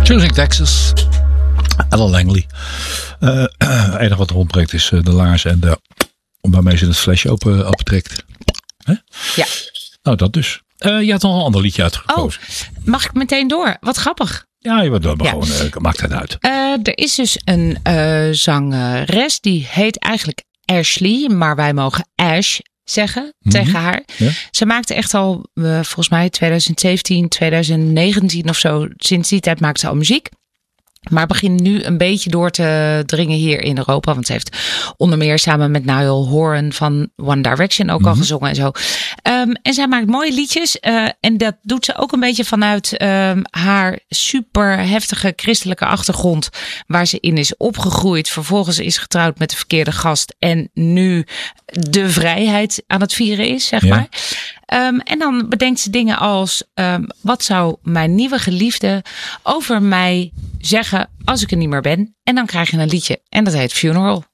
Choosing Texas. Ella Langley. Het enige wat er ontbreekt is de laars en waarmee ze het flesje opentrekt. Ja. Nou, dat dus. Je had nog een ander liedje uitgekozen. Mag ik meteen door? Wat grappig. Ja, je wordt gewoon, maakt het uit. Er is dus een zangeres die heet eigenlijk Ashley, maar wij mogen Ash zeggen tegen haar. Ja? Ze maakte echt al, volgens mij 2017, 2019 of zo. Sinds die tijd maakt ze al muziek. Maar begint nu een beetje door te dringen hier in Europa. Want ze heeft onder meer samen met Niall Horan van One Direction ook al gezongen en zo. En zij maakt mooie liedjes. En dat doet ze ook een beetje vanuit haar super heftige christelijke achtergrond. Waar ze in is opgegroeid. Vervolgens is getrouwd met de verkeerde gast. En nu de vrijheid aan het vieren is, zeg maar. En dan bedenkt ze dingen als... wat zou mijn nieuwe geliefde over mij zeggen als ik er niet meer ben? En dan krijg je een liedje. En dat heet Funeral.